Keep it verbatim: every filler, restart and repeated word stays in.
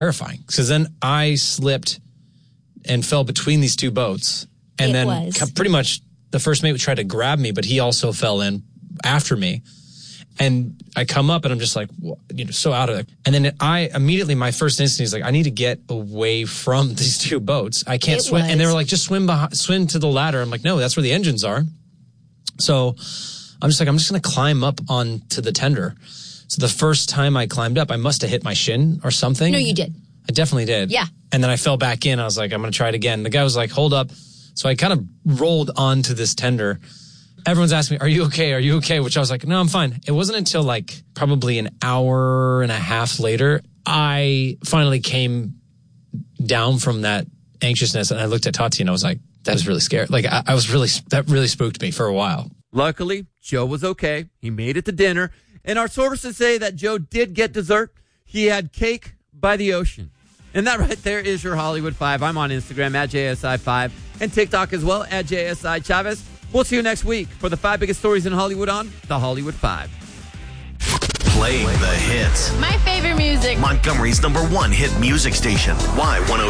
terrifying. Because then I slipped and fell between these two boats. And it then was. pretty much the first mate tried to grab me, but he also fell in after me. And I come up and I'm just like, you know, so out of it. And then I immediately, my first instinct is like, I need to get away from these two boats. I can't It swim. was. And they were like, just swim behind, swim to the ladder. I'm like, no, that's where the engines are. So I'm just like, I'm just going to climb up onto the tender. So the first time I climbed up, I must have hit my shin or something. No, you did. I definitely did. Yeah. And then I fell back in. I was like, I'm going to try it again. The guy was like, hold up. So I kind of rolled onto this tender. Everyone's asking me, are you okay? Are you okay? Which I was like, no, I'm fine. It wasn't until like probably an hour and a half later, I finally came down from that anxiousness and I looked at Tati and I was like, that was really scary. Like I, I was really, that really spooked me for a while. Luckily, Joe was okay. He made it to dinner. And our sources say that Joe did get dessert. He had cake by the ocean. And that right there is your Hollywood Five. I'm on Instagram at J S I five and TikTok as well at J S I Chavez. We'll see you next week for the five biggest stories in Hollywood on The Hollywood Five. Playing the hits. My favorite music. Montgomery's number one hit music station. Y one oh